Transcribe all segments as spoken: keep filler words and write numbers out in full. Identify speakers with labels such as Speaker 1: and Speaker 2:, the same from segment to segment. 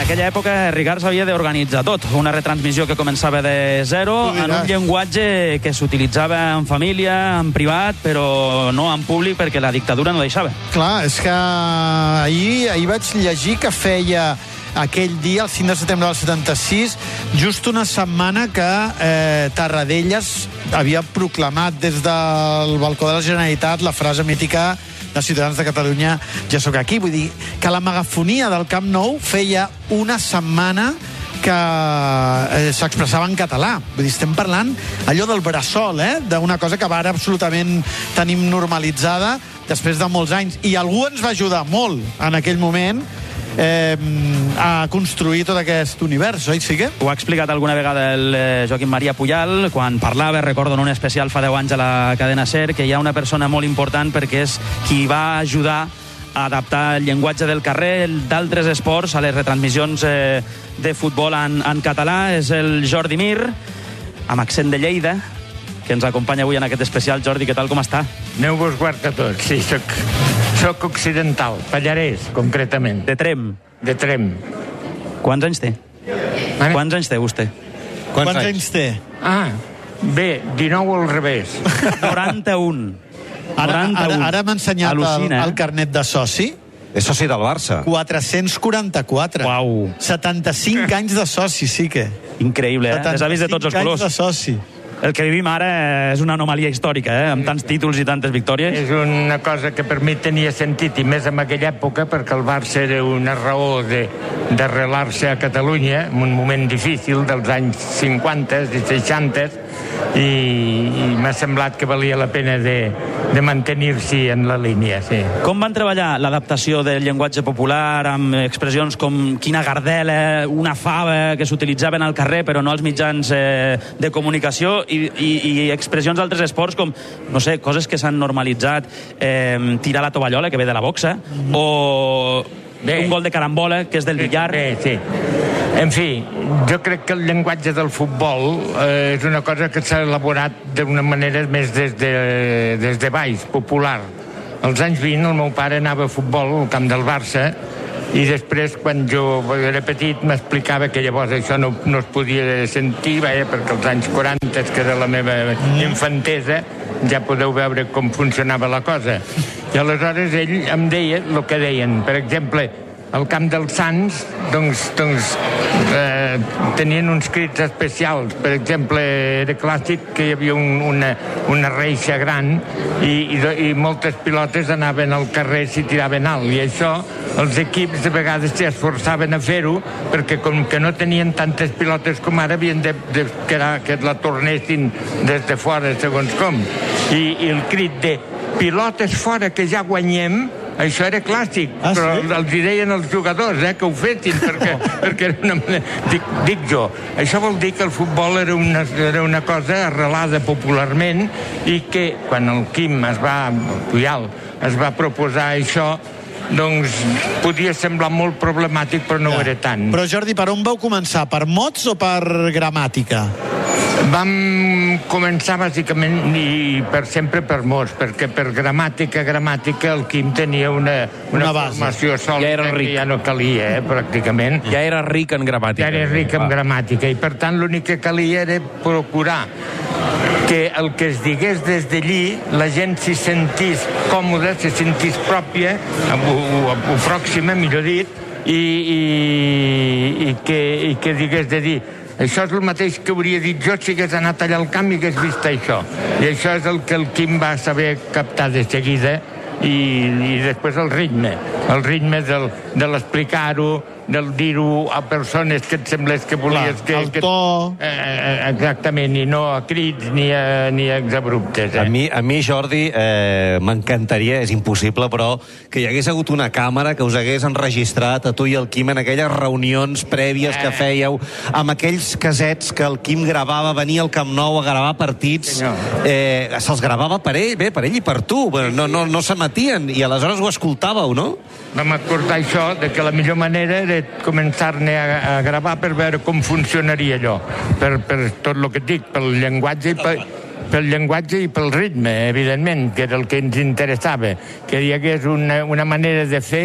Speaker 1: aquella època Ricard s'havia d'organitzar tot. Una retransmissió que començava de zero, en un llenguatge que s'utilitzava en família, en privat, però no en públic perquè la dictadura no deixava.
Speaker 2: Clar, és que ahir, ahir vaig llegir que feia aquell dia, el cinc de setembre del setanta-sis, just una setmana que eh, Tarradellas havia proclamat des del balcó de la Generalitat la frase mítica de Ciutadans de Catalunya, ja sóc aquí. Vull dir que la megafonia del Camp Nou feia una setmana que eh, s'expressava en català. Vull dir, estem parlant allò del bressol, eh? D'una cosa que ara absolutament tenim normalitzada després de molts anys. I algú ens va ajudar molt en aquell moment eh, a construir tot aquest univers, oi, sí que?
Speaker 1: Ho ha explicat alguna vegada el eh, Joaquim Maria Pujal, quan parlava, recordo en un especial fa deu anys a la cadena SER, que hi ha una persona molt important perquè és qui va ajudar a adaptar el llenguatge del carrer d'altres esports a les retransmissions eh, de futbol en, en català. És el Jordi Mir, amb accent de Lleida, que ens acompanya avui en aquest especial. Jordi, què tal, com està?
Speaker 3: Déu vos guard a tots. Sí, soc, soc occidental, Pallarès, concretament.
Speaker 1: De Trem.
Speaker 3: De Trem.
Speaker 1: Quants anys té?
Speaker 3: Ara?
Speaker 1: Quants anys té vostè?
Speaker 2: Quants, Quants anys té?
Speaker 3: Ah, bé, dinou al revés.
Speaker 1: noranta-un.
Speaker 2: Ara, ara, ara m'ha ensenyat el,
Speaker 1: eh?
Speaker 2: el carnet de soci.
Speaker 4: És soci del Barça.
Speaker 2: quatre-cents quaranta-quatre.
Speaker 1: Uau.
Speaker 2: setanta-cinc anys de soci, sí que.
Speaker 1: Increïble, eh? Les avis de tots els colors.
Speaker 2: setanta-cinc anys de soci.
Speaker 1: El que vivim ara és una anomalia històrica, eh? Amb tants títols i tantes victòries.
Speaker 3: És una cosa que per mi tenia sentit, i més en aquella època, perquè el Barça era una raó de d'arrelar-se a Catalunya, en un moment difícil dels anys cinquanta i seixanta, i, i m'ha semblat que valia la pena de, de mantenir-s'hi en la línia, sí.
Speaker 1: Com van treballar l'adaptació del llenguatge popular amb expressions com quina gardela, una fava, que s'utilitzaven al carrer però no als mitjans eh, de comunicació, i, i, i expressions d'altres esports com, no sé, coses que s'han normalitzat, eh, tirar la tovallola, que ve de la boxa, mm-hmm. o bé, un gol de carambola, que és del billar.
Speaker 3: Bé, sí. En fi, jo crec que el llenguatge del futbol eh, és una cosa que s'ha elaborat d'una manera més des de, des de baix, popular. Als anys vint el meu pare anava a futbol al camp del Barça, i després, quan jo era petit, m'explicava que llavors això no, no es podia sentir, veia, perquè als anys quaranta, que era la meva infantesa, ja podeu veure com funcionava la cosa. I aleshores ell em deia el que deien. Per exemple, al camp dels Sants, doncs, doncs eh, tenien uns crits especials. Per exemple, era clàssic que hi havia un, una, una reixa gran i, i, i moltes pilotes anaven al carrer si tiraven alt. I això els equips de vegades s'esforçaven a fer-ho perquè com que no tenien tantes pilotes com ara havien de, de que, era, que la tornessin des de fora segons com. I, i el crit de pilotes fora que ja guanyem, això era clàssic, ah, però sí? Els deien els jugadors eh, que ho fessin, perquè, perquè era una... Dic, dic jo, això vol dir que el futbol era una, era una cosa arrelada popularment i que quan el Quim es va, el Pujal, es va proposar això, doncs podia semblar molt problemàtic, però no ja. Ho era tant.
Speaker 2: Però Jordi, per on vau començar? Per mots o per gramàtica?
Speaker 3: Vam començar bàsicament i per sempre per mots, perquè per gramàtica, gramàtica el Quim tenia una, una, una formació sòlida ja que ja no calia, eh, pràcticament.
Speaker 5: Ja era ric en gramàtica.
Speaker 3: Ja era ric en gramàtica, i per tant l'únic que calia era procurar que el que es digués des d'allí la gent s'hi sentís còmoda, s'hi sentís pròpia, o, o, o pròxima, millor dit, i, i, i, que, i que digués de dir això és el mateix que hauria dit jo si hagués anat allà al camp i hagués vist això. I això és el que el Quim va saber captar de seguida, i, i després el ritme, el ritme del, de l'explicar-ho, del dir-ho a persones que et semblés que volies...
Speaker 2: Clar,
Speaker 3: que,
Speaker 2: el to...
Speaker 3: Que, eh, exactament, i no a crits ni a, ni a exabruptes. Eh?
Speaker 4: A mi, a mi Jordi, eh, m'encantaria, és impossible, però que hi hagués hagut una càmera que us hagués enregistrat a tu i el Quim en aquelles reunions prèvies que fèieu, amb aquells casets que el Quim gravava, venia al Camp Nou a gravar partits, eh, se'ls gravava per ell, bé, per ell i per tu, no, no, no s'emetien, i aleshores ho escoltàveu, no?
Speaker 3: Vam acordar això, de que la millor manera era començar-ne a, a gravar per veure com funcionaria allò, per, per tot el que et dic, pel llenguatge i pel, pel llenguatge i pel ritme, evidentment, que era el que ens interessava, que hi hagués una, una manera de fer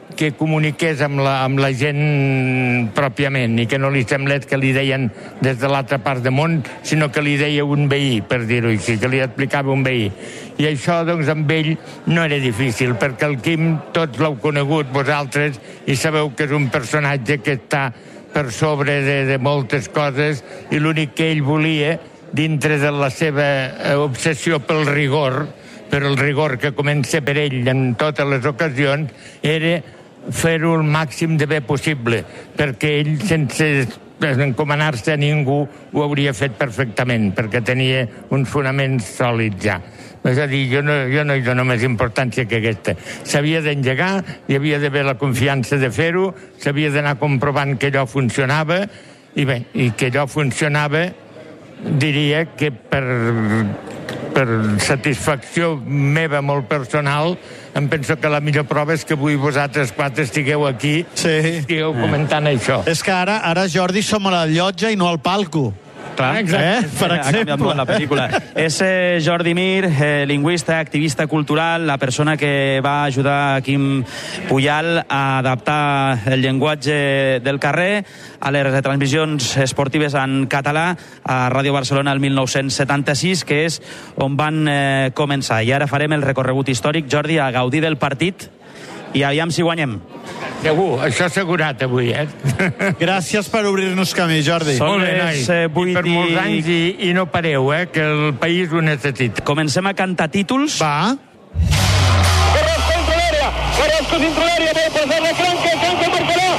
Speaker 3: que comuniqués amb la, amb la gent pròpiament i que no li semblés que li deien des de l'altra part del món, sinó que li deia un veí, per dir-ho així, que li explicava un veí. I això, doncs, amb ell no era difícil, perquè el Quim tots l'heu conegut vosaltres i sabeu que és un personatge que està per sobre de, de moltes coses i l'únic que ell volia, dintre de la seva obsessió pel rigor, per el rigor que comença per ell en totes les ocasions, era fer-ho el màxim de bé possible, perquè ell, sense encomanar-se a ningú, ho hauria fet perfectament, perquè tenia uns fonaments sòlids ja. És a dir, jo no, jo no hi dono més importància que aquesta. S'havia d'engegar, hi havia d'haver la confiança de fer-ho, s'havia d'anar comprovant que allò funcionava, i bé, i que allò funcionava, diria que per, per satisfacció meva molt personal, em penso que la millor prova és que avui vosaltres quatre estigueu aquí,
Speaker 2: sí.
Speaker 3: estigueu comentant mm. això.
Speaker 2: És que ara, ara Jordi, som a la llotja i no al palco.
Speaker 1: Clar,
Speaker 2: eh? Per exemple.
Speaker 1: La pel·lícula. És eh, Jordi Mir, eh, lingüista, activista cultural, la persona que va ajudar a Quim Puyal a adaptar el llenguatge del carrer a les retransmissions esportives en català a Ràdio Barcelona el mil nou-cents setanta-sis, que és on van eh, començar. I ara farem el recorregut històric, Jordi, a gaudir del partit i aviam si guanyem.
Speaker 3: Segur, això assegurat avui, eh?
Speaker 2: Gràcies per obrir-nos camí, Jordi.
Speaker 3: Molt bé, noi. I per molts anys i, i no pareu, eh? Que el país ho necessita.
Speaker 1: Comencem a cantar títols.
Speaker 2: Va.
Speaker 5: Carrasco dentro del área, Carrasco dentro del área, puede pasar la Franca, Franca marcará.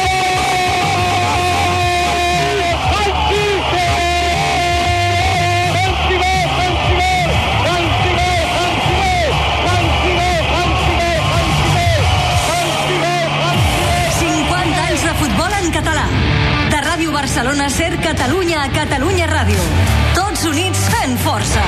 Speaker 6: Barcelona Ser Catalunya a Catalunya Ràdio. Tots units fent força.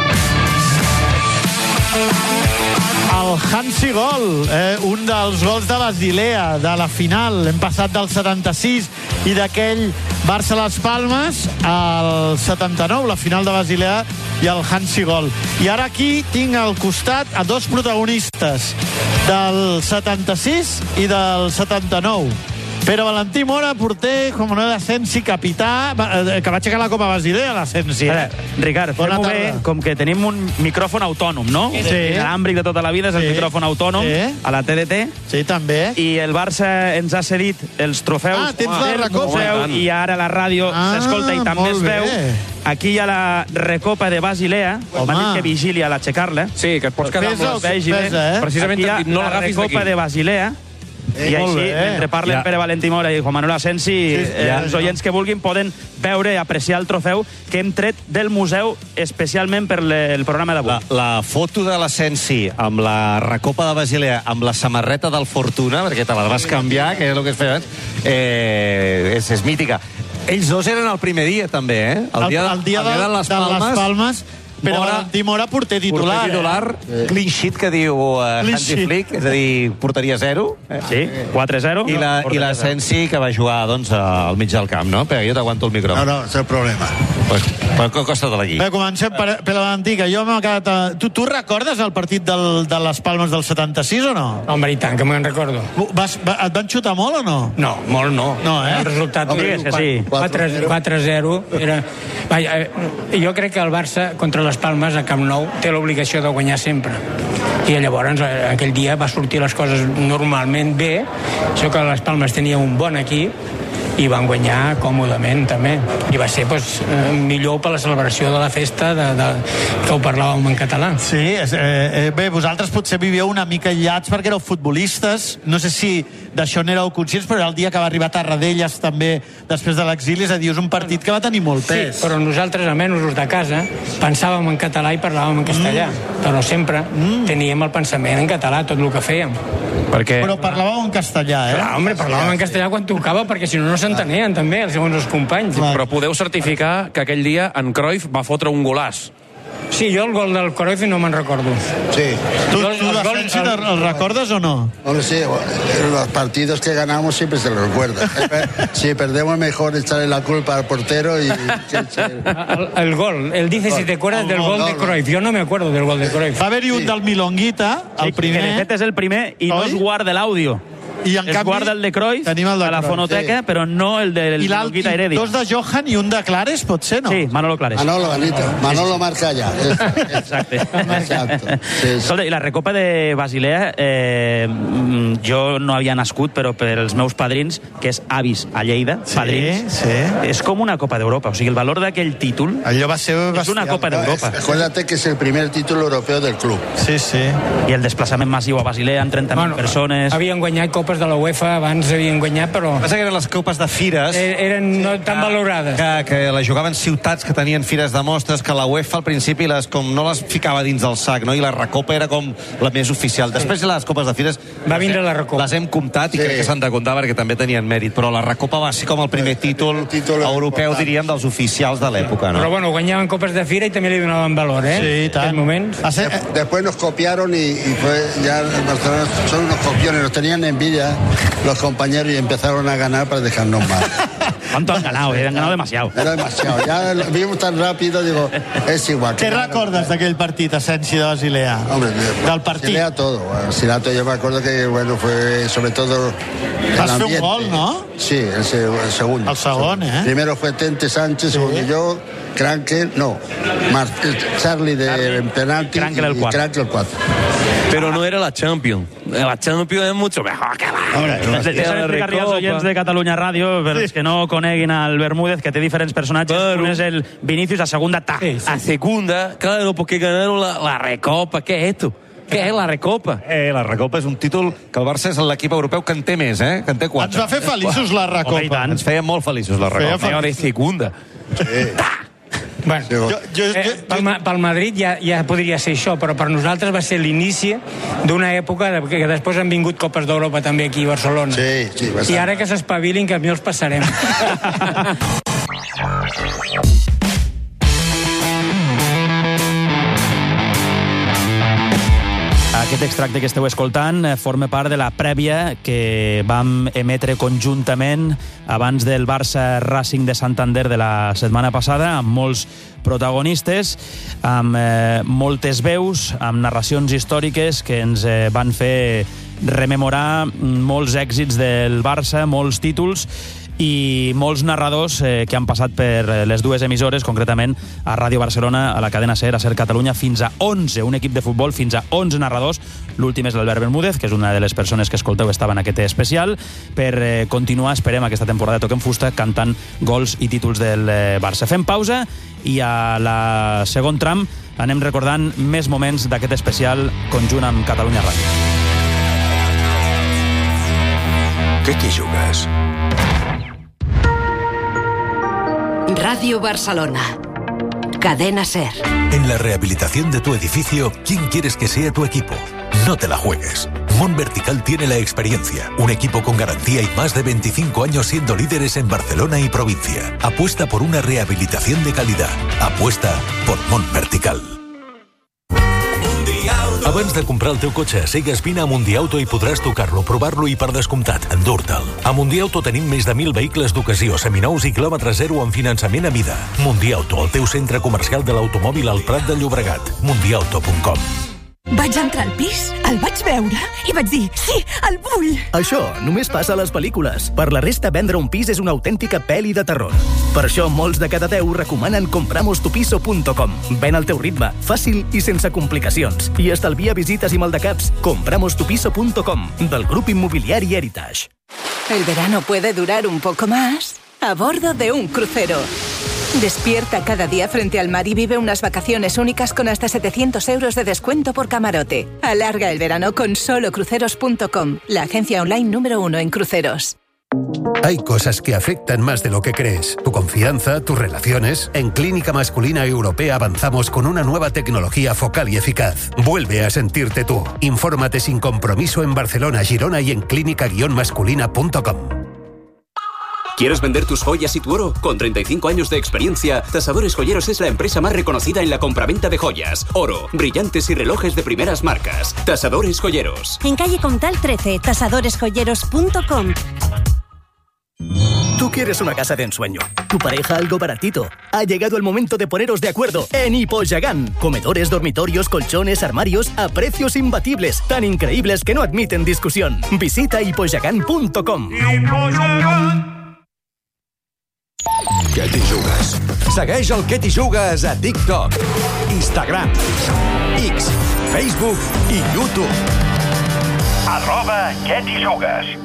Speaker 2: El Hansi Gol, eh, un dels gols de Basilea, de la final. Hem passat del setanta-sis i d'aquell Barça-Las Palmes al setanta-nou, la final de Basilea, i el Hansi Gol. I ara aquí tinc al costat a dos protagonistes del setanta-sis i del setanta-nou. Però Valentí Mora, porter, com no d'Asensi, capità, que va aixecar la Copa Basilea, l'Asensi.
Speaker 1: Eh? Ricard, fem-ho bé, com que tenim un micròfon autònom, no?
Speaker 2: Sí.
Speaker 1: L'àmbric de tota la vida és el
Speaker 2: sí.
Speaker 1: micròfon autònom,
Speaker 2: sí.
Speaker 1: a la T D T.
Speaker 2: Sí, també.
Speaker 1: I el Barça ens ha cedit els trofeus.
Speaker 2: Ah, tens la recopa.
Speaker 1: I ara la ràdio ah, s'escolta i també es veu. Aquí hi ha la recopa de Basilea. M'ha dit que vigili a l'aixecar-la.
Speaker 7: Sí, que et pots quedar amb
Speaker 2: la pesa, eh?
Speaker 1: Precisament aquí hi ha la recopa de Basilea. Eh, I així, mentre parlen ja. Pere Valentí Mora i Juan Manuel Asensi, sí, eh, ja, els oients que vulguin poden veure i apreciar el trofeu que hem tret del museu especialment per le, el programa d'avui.
Speaker 4: La, la foto de l'Asensi amb la recopa de Basilea, amb la samarreta del Fortuna, perquè te la vas canviar, que és el que es feia abans, eh, és, és mítica. Ells dos eren el primer dia, també, eh?
Speaker 2: El dia, el, el dia, el dia de, de, les Palmes, de les Palmes, però
Speaker 4: Mora,
Speaker 2: Valentí Mora porter titular.
Speaker 4: Porter titular, eh? Clean sheet, que diu uh, Hansi Flick, és a dir, porteria zero. Eh?
Speaker 1: Sí, quatre zero.
Speaker 4: I la, i la Sensi, que va jugar doncs, al mig del camp, no? Perquè jo t'aguanto el micròfon.
Speaker 8: No, no, és el problema.
Speaker 4: Pues, pues costa-te l'allí.
Speaker 2: Bé, comencem per, per Valentí, que jo m'he quedat... A... Tu, tu recordes el partit del, de les Palmes del setanta-sis o no?
Speaker 9: Home, i tant, que me'n recordo.
Speaker 2: Vas, va, et van xutar molt o no?
Speaker 9: No, molt no.
Speaker 2: No, eh?
Speaker 9: El resultat...
Speaker 1: No digues que sí.
Speaker 9: quatre zero. Era... Vaja, jo crec que el Barça contra les Palmes a Camp Nou té l'obligació de guanyar sempre. I llavors aquell dia va sortir les coses normalment bé, això que les Palmes tenia un bon equip i van guanyar còmodament també, i va ser pues, millor per la celebració de la festa de, de, que ho parlàvem en català.
Speaker 2: Sí, és, eh, bé, vosaltres potser vivíeu una mica aïllats perquè éreu futbolistes, no sé si d'això n'éreu conscients, però el dia que va arribar a Tarradellas també després de l'exili, és a dir, és un partit que va tenir molt pes.
Speaker 9: Sí, però nosaltres, almenys els de casa, pensàvem en català i parlàvem en castellà, mm. però sempre mm. teníem el pensament en català, tot el que fèiem.
Speaker 2: Perquè... Però parlàveu en castellà, eh?
Speaker 9: Clar, home, parlàvem en castellà quan tocava, perquè si no, no s'entenien també, segons els companys.
Speaker 7: Clar. Però podeu certificar que aquell dia en Cruyff va fotre un golàs.
Speaker 9: Sí, jo el gol del Cruyff no me'n recordo.
Speaker 8: Sí.
Speaker 2: ¿Tú, el, tú el Asensi, el, el, el recordas o no?
Speaker 8: No sé, los partidos que ganamos siempre se los recuerda. Si perdemos, mejor echarle la culpa al portero y...
Speaker 9: El, el gol, él dice si te acuerdas del gol de Cruyff. Jo no me acuerdo del gol de Cruyff.
Speaker 2: Va haver-hi un
Speaker 8: sí.
Speaker 2: del Milonguita, el
Speaker 1: sí,
Speaker 2: primer...
Speaker 1: que de fet és el primer i no es guarda l'àudio.
Speaker 2: I en
Speaker 1: es
Speaker 2: canvi,
Speaker 1: guarda el de Cruyff
Speaker 2: tenim el de
Speaker 1: a la
Speaker 2: Cruyff,
Speaker 1: fonoteca,
Speaker 2: sí.
Speaker 1: però no el de
Speaker 2: I l'altre,
Speaker 1: Lluquita Heredia.
Speaker 2: dos de Johan i un de Clares, pot ser, no?
Speaker 1: Sí, Manolo Clares.
Speaker 8: Manolo, Benito. Manolo marca allà.
Speaker 1: Exacte.
Speaker 8: Exacto. Sí, sí.
Speaker 1: Escolta, i la Recopa de Basilea, eh, jo no havia nascut, però per els meus padrins, que és avis a Lleida,
Speaker 2: Sí,
Speaker 1: padrins,
Speaker 2: sí.
Speaker 1: és com una Copa d'Europa. O sigui, el valor d'aquell títol
Speaker 2: Allò va ser
Speaker 1: és una
Speaker 2: bestial.
Speaker 1: Copa d'Europa.
Speaker 8: Acuérdate que es el primer título europeo del club.
Speaker 2: Sí, sí.
Speaker 1: I el desplaçament massiu a Basilea amb trenta mil
Speaker 9: Bueno,
Speaker 1: persones.
Speaker 9: Havien guanyat copes de la UEFA, abans havien guanyat, però
Speaker 4: Passa que eren les copes de fires
Speaker 9: eh, eren no tan valorades.
Speaker 4: que, que les jugaven ciutats que tenien fires de mostres, que la UEFA al principi les, com no les ficava dins del sac, no? I la Recopa era com la més oficial. Després les copes de fires
Speaker 9: Va vindre la Recopa.
Speaker 4: les hem comptat i
Speaker 8: Sí.
Speaker 4: crec que s'han de comptar perquè també tenien mèrit, però la Recopa va ser com el primer títol,
Speaker 8: títol
Speaker 4: europeu,
Speaker 8: important.
Speaker 4: diríem, dels oficials de l'època, no?
Speaker 9: Però bueno, guanyaven copes de fira i també li donaven valor, eh?
Speaker 2: Sí, i
Speaker 9: En
Speaker 2: tant.
Speaker 9: aquells moments.
Speaker 2: A ser,
Speaker 8: De- Después nos copiaron y, y fue ya en Barcelona son unos copiones, nos tenían envidia los compañeros y empezaron a ganar para dejarnos mal.
Speaker 1: ¿Cuánto han ganado? Eh? Han ganado demasiado.
Speaker 8: Era demasiado. Ya lo vimos tan rápido, digo, es igual.
Speaker 2: Què recordes d'aquell partit, Asensi de Basilea?
Speaker 8: Hombre,
Speaker 2: Del partit.
Speaker 8: Basilea todo. Basilea, yo me acuerdo que bueno fue sobre todo el
Speaker 2: Vas fer un
Speaker 8: ambiente.
Speaker 2: gol, no?
Speaker 8: Sí, el, se- el segundo.
Speaker 2: El segon, eh?
Speaker 8: Primero fue Tente Sánchez, segundo yo, Crankel, no, Mar- Charlie de en penalti
Speaker 1: Crankel el
Speaker 8: y
Speaker 1: cuarto.
Speaker 8: Crankel el cuatro.
Speaker 7: Pero no era la Champions. La Champions es mucho mejor que la...
Speaker 1: Deixa'm explicar-li als oients de Catalunya Ràdio, per els que no coneguin al Bermúdez, que té diferents personatges.
Speaker 7: Claro.
Speaker 1: Un és el Vinicius, a segunda, ta.
Speaker 9: Sí, sí.
Speaker 7: A segunda, claro, porque ganaron la, la Recopa. ¿Qué es esto? ¿Qué es la Recopa?
Speaker 4: Eh, la Recopa és un títol que el Barça és l'equip europeu que en té més, eh? Que en té
Speaker 2: Ens
Speaker 4: quatre.
Speaker 2: va fer feliços la
Speaker 1: Home, i
Speaker 2: Recopa.
Speaker 1: tant.
Speaker 4: Ens feia molt feliços la
Speaker 2: Feia
Speaker 4: Recopa.
Speaker 7: Ahora es segunda.
Speaker 9: Bueno,
Speaker 8: Jo-
Speaker 2: Jo, jo,
Speaker 9: eh,
Speaker 2: jo,
Speaker 9: pel, Ma- pel Madrid ja, ja podria ser això, però per nosaltres va ser l'inici d'una època de, que després han vingut Copes d'Europa també aquí a Barcelona.
Speaker 8: Sí, sí,
Speaker 9: I
Speaker 8: bastante.
Speaker 9: ara que s'espavilin, que millor els passarem.
Speaker 1: Aquest extracte que esteu escoltant eh, forma part de la prèvia que vam emetre conjuntament abans del Barça Racing de Santander de la setmana passada, amb molts protagonistes, amb eh, moltes veus, amb narracions històriques que ens eh, van fer rememorar molts èxits del Barça, molts títols i molts narradors eh, que han passat per les dues emissores, concretament a Ràdio Barcelona, a la cadena SER, a SER Catalunya, fins a onze, un equip de futbol, fins a onze narradors. L'últim és l'Albert Bermúdez, que és una de les persones que escolteu estava en aquest especial, per eh, continuar, esperem, aquesta temporada de Toquem Fusta, cantant gols i títols del eh, Barça. Fem pausa i a la segon tram anem recordant més moments d'aquest especial conjunt amb Catalunya Ràdio.
Speaker 10: ¿Qué te jugas?
Speaker 6: Radio Barcelona. Cadena SER.
Speaker 10: En la rehabilitación de tu edificio, ¿quién quieres que sea tu equipo? No te la juegues. Mont Vertical tiene la experiencia, un equipo con garantía y más de veinticinco años siendo líderes en Barcelona y provincia. Apuesta por una rehabilitación de calidad. Apuesta por Mont Vertical. Abans de comprar el teu cotxe a cegues, vine a Mundiauto i podràs tocar-lo, provar-lo i, per descomptat, endur-te'l. A Mundiauto tenim més de mil vehicles d'ocasió, seminous i quilòmetre zero amb finançament a mida. Mundiauto, el teu centre comercial de l'automòbil al Prat de Llobregat. mundiauto punt com.
Speaker 11: Vaig entrar al pis, el vaig veure i vaig dir, sí, el vull!
Speaker 12: Això només passa a les pel·lícules. Per la resta, vendre un pis és una autèntica pel·li de terror. Per això, molts de cada deu recomanen compramos tu piso punt com. Ven al teu ritme, fàcil i sense complicacions. I estalvia visites i maldecaps. compramos tu piso punt com, del grup immobiliari Heritage.
Speaker 11: El verano puede durar un poco más a bordo de un crucero. Despierta cada día frente al mar y vive unas vacaciones únicas con hasta setecientos euros de descuento por camarote. Alarga el verano con solo cruceros punto com, la agencia online número uno en cruceros.
Speaker 10: Hay cosas que afectan más de lo que crees. Tu confianza, tus relaciones. En Clínica Masculina Europea avanzamos con una nueva tecnología focal y eficaz. Vuelve a sentirte tú. Infórmate sin compromiso en Barcelona, Girona y en clínica masculina punto com.
Speaker 13: ¿Quieres vender tus joyas y tu oro? Con treinta y cinco años de experiencia, Tasadores Joyeros es la empresa más reconocida en la compraventa de joyas, oro, brillantes y relojes de primeras marcas. Tasadores Joyeros.
Speaker 14: En calle Comtal trece, tasadores joyeros punto com.
Speaker 12: Tú quieres una casa de ensueño, tu pareja algo baratito. Ha llegado el momento de poneros de acuerdo en Hipoyagán. Comedores, dormitorios, colchones, armarios a precios imbatibles, tan increíbles que no admiten discusión. Visita hipoyagán punto com.
Speaker 14: Què t'hi jugues? Segueix el Què t'hi jugues a TikTok, Instagram, X, Facebook i YouTube.
Speaker 15: Arroba Què t'hi jugues.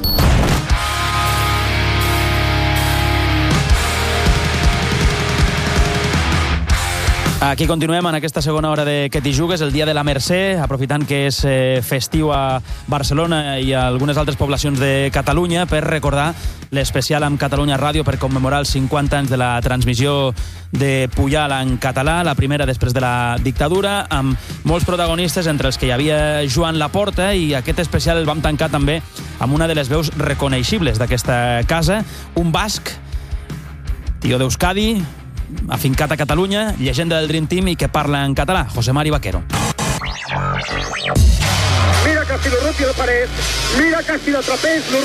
Speaker 1: Aquí continuem en aquesta segona hora de Què t'hi jugues, el dia de la Mercè, aprofitant que és eh, festiu a Barcelona i a algunes altres poblacions de Catalunya per recordar l'especial amb Catalunya Ràdio per commemorar els cinquanta anys de la transmissió de Pujal en català, la primera després de la dictadura, amb molts protagonistes, entre els que hi havia Joan Laporta, i aquest especial el vam tancar també amb una de les veus reconeixibles d'aquesta casa, un basc, tio d'Euskadi, afincat a Catalunya, llegenda del Dream Team i que parla en català, José Mari Vaquero.
Speaker 5: Mira casi lo rompe la pared, mira casi lo trapez, lo